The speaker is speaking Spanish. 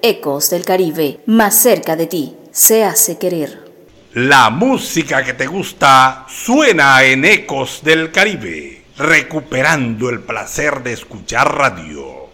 Ecos del Caribe, más cerca de ti, se hace querer. La música que te gusta suena en Ecos del Caribe, recuperando el placer de escuchar radio.